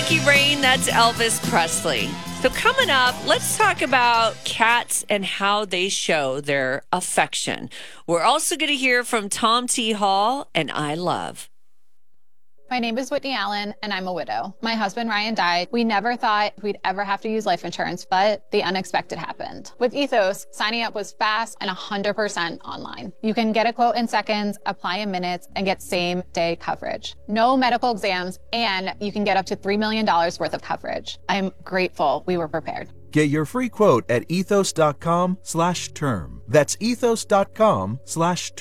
Lucky Rain, that's Elvis Presley. So coming up, let's talk about cats and how they show their affection. We're also going to hear from Tom T. Hall and I Love. My name is Whitney Allen, and I'm a widow. My husband, Ryan, died. We never thought we'd ever have to use life insurance, but the unexpected happened. With Ethos, signing up was fast and 100% online. You can get a quote in seconds, apply in minutes, and get same-day coverage. No medical exams, and you can get up to $3 million worth of coverage. I'm grateful we were prepared. Get your free quote at ethos.com/term. That's ethos.com/term.